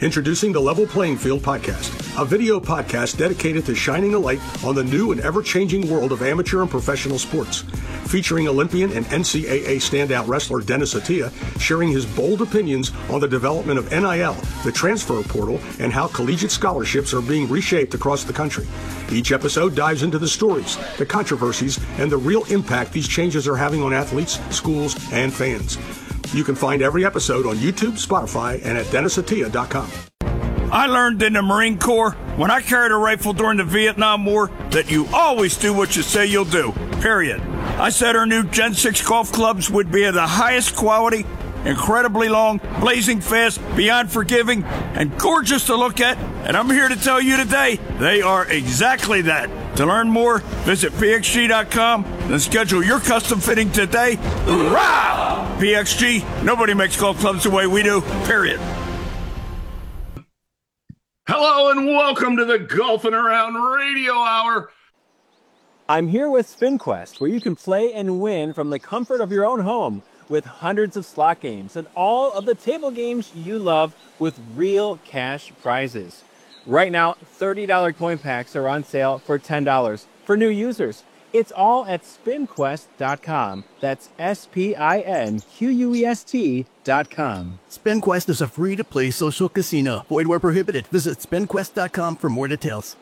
Introducing the Level Playing Field podcast, a video podcast dedicated to shining a light on the new and ever-changing world of amateur and professional sports. Featuring Olympian and NCAA standout wrestler Dennis Attia sharing his bold opinions on the development of NIL, the transfer portal, and how collegiate scholarships are being reshaped across the country. Each episode dives into the stories, the controversies, and the real impact these changes are having on athletes, schools, and fans. You can find every episode on YouTube, Spotify, and at DennisAttia.com. I learned in the Marine Corps, when I carried a rifle during the Vietnam War, that you always do what you say you'll do, period. I said our new Gen 6 golf clubs would be of the highest quality, incredibly long, blazing fast, beyond forgiving, and gorgeous to look at. And I'm here to tell you today, they are exactly that. To learn more, visit pxg.com and schedule your custom fitting today. Hoorah! PXG, nobody makes golf clubs the way we do, period. Hello and welcome to the Golfing Around Radio Hour. I'm here with SpinQuest, where you can play and win from the comfort of your own home with hundreds of slot games and all of the table games you love with real cash prizes. Right now, $30 coin packs are on sale for $10 for new users. It's all at SpinQuest.com. That's SPINQUEST.com. SpinQuest is a free-to-play social casino. Void where prohibited. Visit SpinQuest.com for more details.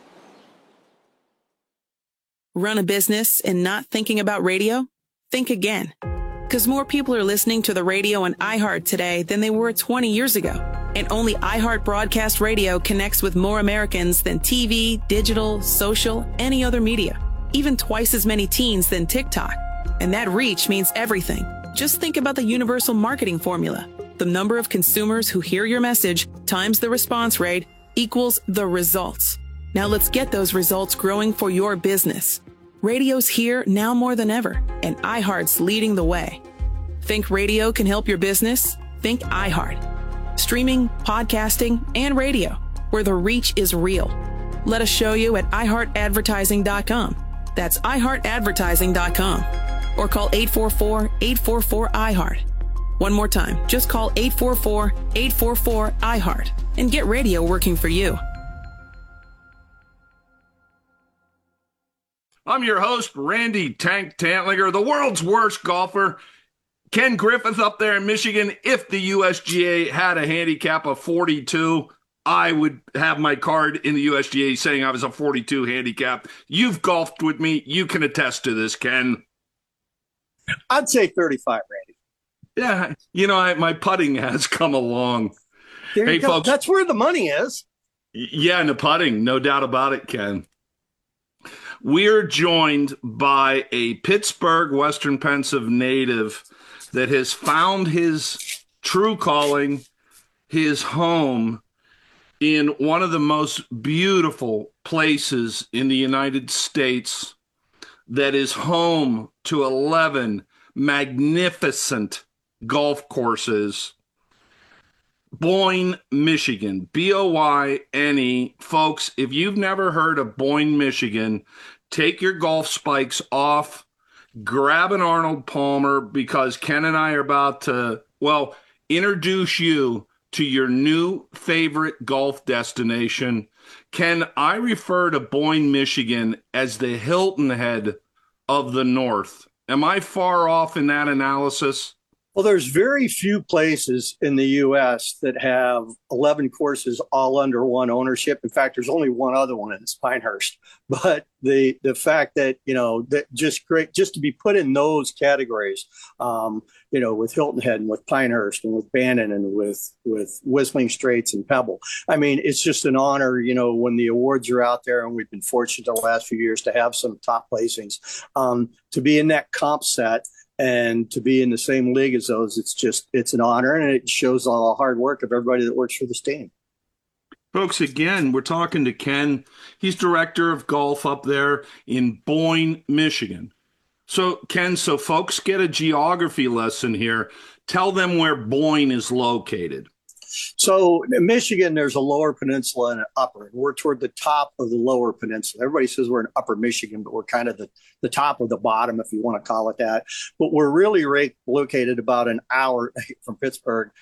Run a business and not thinking about radio? Think again. Because more people are listening to the radio on iHeart today than they were 20 years ago. And only iHeart Broadcast Radio connects with more Americans than TV, digital, social, any other media. Even twice as many teens than TikTok. And that reach means everything. Just think about the universal marketing formula. The number of consumers who hear your message times the response rate equals the results. Now let's get those results growing for your business. Radio's here now more than ever, and iHeart's leading the way. Think radio can help your business? Think iHeart. Streaming, podcasting, and radio, where the reach is real. Let us show you at iHeartAdvertising.com. That's iHeartAdvertising.com. Or call 844-844-iHeart. One more time, just call 844-844-iHeart and get radio working for you. I'm your host, Randy Tank Tantlinger, the world's worst golfer. Ken Griffith up there in Michigan. If the USGA had a handicap of 42, I would have my card in the USGA saying I was a 42 handicap. You've golfed with me. You can attest to this, Ken. I'd say 35, Randy. Yeah, you know, my putting has come along. There you go. Folks, that's where the money is. Yeah, in the putting, no doubt about it, Ken. We're joined by a Pittsburgh, Western Pennsylvania native that has found his true calling, his home, in one of the most beautiful places in the United States that is home to 11 magnificent golf courses. Boyne, Michigan, Boyne. Folks, if you've never heard of Boyne, Michigan, take your golf spikes off, grab an Arnold Palmer, because Ken and I are about to, introduce you to your new favorite golf destination. Ken, I refer to Boyne, Michigan as the Hilton Head of the North. Am I far off in that analysis? Well, there's very few places in the U.S. that have 11 courses all under one ownership. In fact, there's only one other one, and it's Pinehurst. But the fact that, that just great, just to be put in those categories, with Hilton Head and with Pinehurst and with Bannon and with Whistling Straits and Pebble. I mean, it's just an honor, when the awards are out there, and we've been fortunate the last few years to have some top placings, to be in that comp set. And to be in the same league as those, it's an honor, and it shows all the hard work of everybody that works for this team. Folks, again, we're talking to Ken. He's director of golf up there in Boyne, Michigan. So, Ken, so folks get a geography lesson here. Tell them where Boyne is located. So in Michigan, there's a lower peninsula and an upper. We're toward the top of the lower peninsula. Everybody says we're in upper Michigan, but we're kind of the top of the bottom, if you want to call it that. But we're really located about an hour from Pittsburgh,